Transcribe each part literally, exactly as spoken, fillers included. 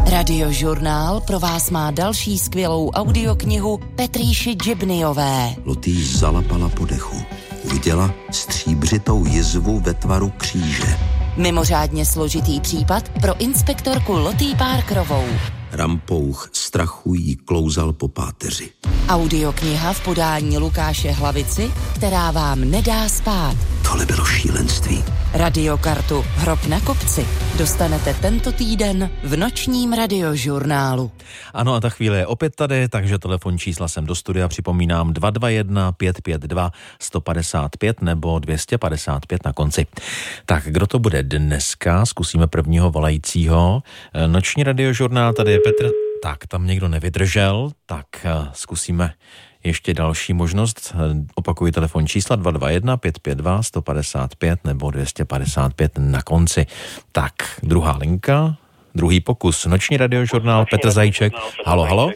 Radiožurnál pro vás má další skvělou audioknihu Petrýši Džibnyové. Lotý zalapala po dechu. Viděla stříbřitou jizvu ve tvaru kříže. Mimořádně složitý případ pro inspektorku Lotý Parkerovou. Rampouch strachu jí klouzal po páteři. Audiokniha v podání Lukáše Hlavici, která vám nedá spát. Tohle bylo šílenství. Radiokartu Hrob na kopci dostanete tento týden v nočním radiožurnálu. Ano, a ta chvíle je opět tady, takže telefon čísla sem do studia připomínám dva dva jedna pět pět dva sto padesát pět nebo dvě stě padesát pět na konci. Tak, kdo to bude dneska? Zkusíme prvního volajícího. Noční radiožurnál, tady je Petr. Tak, tam někdo nevydržel, tak zkusíme ještě další možnost. Opakuji telefon čísla dva dva jedna pět pět dva sto padesát pět nebo dvě stě padesát pět na konci. Tak, druhá linka, druhý pokus. Noční radiožurnál, Petr Zajíček. Halo, halo.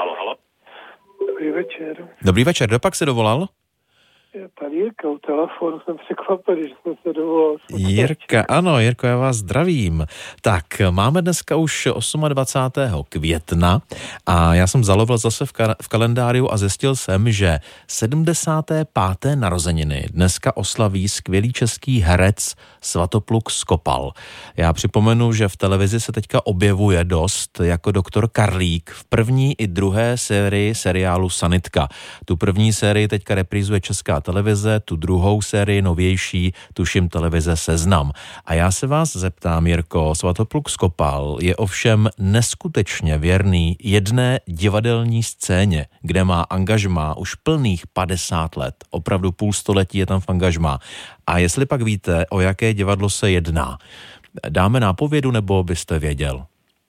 Dobrý večer. Dobrý večer, kdo pak se dovolal? Pan Jirka, u telefonu jsem překvapený, že jsem se dovolal. Jirka, ano, Jirko, já vás zdravím. Tak, máme dneska už dvacátého osmého května a já jsem zalovil zase v, ka- v kalendáriu a zjistil jsem, že sedmdesáté páté narozeniny dneska oslaví skvělý český herec Svatopluk Skopal. Já připomenu, že v televizi se teďka objevuje dost jako doktor Karlík v první i druhé sérii seriálu Sanitka. Tu první sérii teďka reprízuje Česká televize, tu druhou sérii novější, tuším televize Seznam. A já se vás zeptám, Jirko, Svatopluk Skopal je ovšem neskutečně věrný jedné divadelní scéně, kde má angažmá už plných padesát let. Opravdu půl století je tam v angažmá. A jestli pak víte, o jaké divadlo se jedná, dáme nápovědu, nebo byste věděl?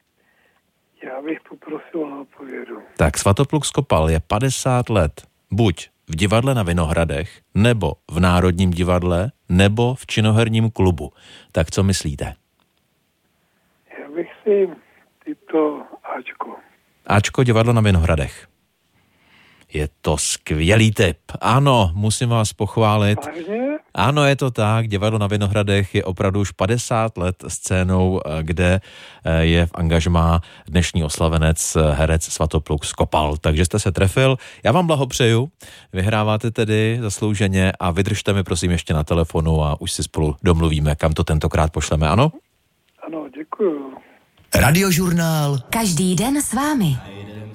Já bych poprosil nápovědu. Tak Svatopluk Skopal je padesát let buď v divadle na Vinohradech, nebo v Národním divadle, nebo v činoherním klubu. Tak co myslíte? Já bych si tyto Ačko. Ačko, divadlo na Vinohradech. Je to skvělý tip. Ano, musím vás pochválit. Vážně? Ano, je to tak. Divadlo na Vinohradech je opravdu už padesát let scénou, kde je v angažmá dnešní oslavenec herec Svatopluk Skopal. Takže jste se trefil. Já vám blahopřeju. Vyhráváte tedy zaslouženě a vydržte mi prosím ještě na telefonu a už si spolu domluvíme, kam to tentokrát pošleme. Ano? Ano, děkuju. Radiožurnál. Každý den s vámi.